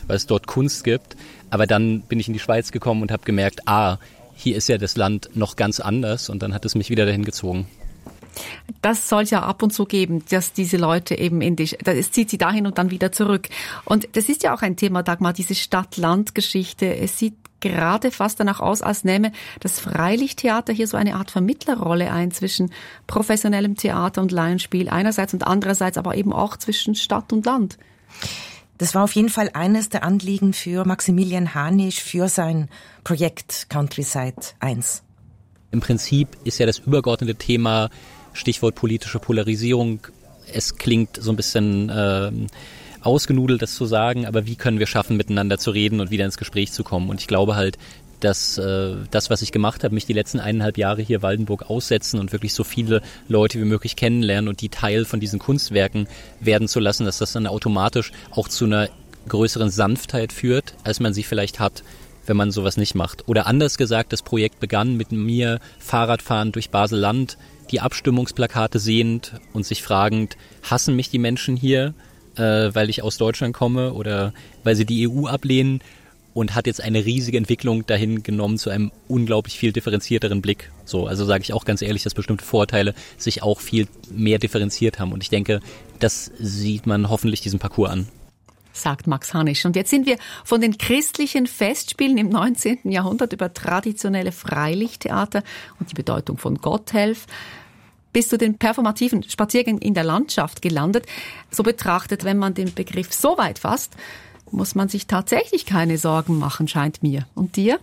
weil es dort Kunst gibt. Aber dann bin ich in die Schweiz gekommen und habe gemerkt, hier ist ja das Land noch ganz anders und dann hat es mich wieder dahin gezogen. Das soll es ja ab und zu geben, dass diese Leute eben es zieht sie dahin und dann wieder zurück. Und das ist ja auch ein Thema, Dagmar, diese Stadt-Land-Geschichte. Es sieht gerade fast danach aus, als nähme das Freilichttheater hier so eine Art Vermittlerrolle ein zwischen professionellem Theater und Laienspiel einerseits und andererseits aber eben auch zwischen Stadt und Land. Das war auf jeden Fall eines der Anliegen für Maximilian Hanisch für sein Projekt Countryside 1. Im Prinzip ist ja das übergeordnete Thema, Stichwort politische Polarisierung, es klingt so ein bisschen ausgenudelt, das zu sagen, aber wie können wir schaffen, miteinander zu reden und wieder ins Gespräch zu kommen? Und ich glaube halt, dass das, was ich gemacht habe, mich die letzten 1,5 Jahre hier Waldenburg aussetzen und wirklich so viele Leute wie möglich kennenlernen und die Teil von diesen Kunstwerken werden zu lassen, dass das dann automatisch auch zu einer größeren Sanftheit führt, als man sie vielleicht hat, wenn man sowas nicht macht. Oder anders gesagt, das Projekt begann mit mir Fahrradfahren durch Basel-Land, die Abstimmungsplakate sehend und sich fragend, hassen mich die Menschen hier, weil ich aus Deutschland komme oder weil sie die EU ablehnen, und hat jetzt eine riesige Entwicklung dahin genommen zu einem unglaublich viel differenzierteren Blick. So, also sage ich auch ganz ehrlich, dass bestimmte Vorurteile sich auch viel mehr differenziert haben. Und ich denke, das sieht man hoffentlich diesem Parcours an. Sagt Max Hanisch. Und jetzt sind wir von den christlichen Festspielen im 19. Jahrhundert über traditionelle Freilichttheater und die Bedeutung von Gotthelf bis zu den performativen Spaziergängen in der Landschaft gelandet. So betrachtet, wenn man den Begriff so weit fasst, muss man sich tatsächlich keine Sorgen machen, scheint mir. Und dir?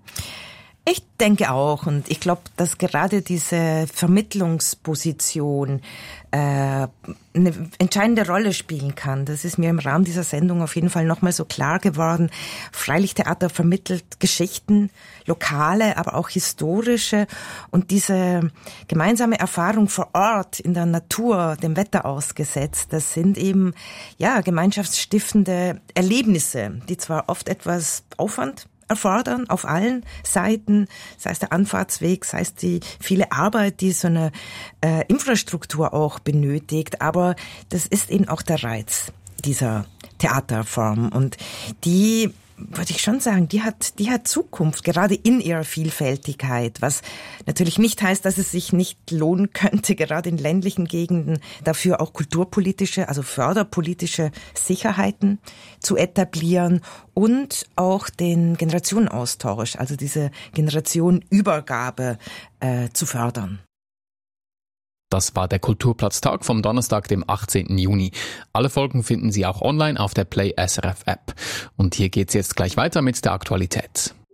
Ich denke auch, und ich glaube, dass gerade diese Vermittlungsposition eine entscheidende Rolle spielen kann. Das ist mir im Rahmen dieser Sendung auf jeden Fall nochmal so klar geworden. Freilichttheater vermittelt Geschichten, lokale, aber auch historische, und diese gemeinsame Erfahrung vor Ort, in der Natur, dem Wetter ausgesetzt, das sind eben gemeinschaftsstiftende Erlebnisse, die zwar oft etwas Aufwand erfordern auf allen Seiten, sei es der Anfahrtsweg, sei es die viele Arbeit, die so eine Infrastruktur auch benötigt, aber das ist eben auch der Reiz dieser Theaterform, und die, würde ich schon sagen, die hat Zukunft, gerade in ihrer Vielfältigkeit, was natürlich nicht heißt, dass es sich nicht lohnen könnte, gerade in ländlichen Gegenden dafür auch kulturpolitische, also förderpolitische Sicherheiten zu etablieren und auch den Generationenaustausch, also diese Generationenübergabe zu fördern. Das war der Kulturplatztag vom Donnerstag, dem 18. Juni. Alle Folgen finden Sie auch online auf der Play SRF App. Und hier geht's jetzt gleich weiter mit der Aktualität.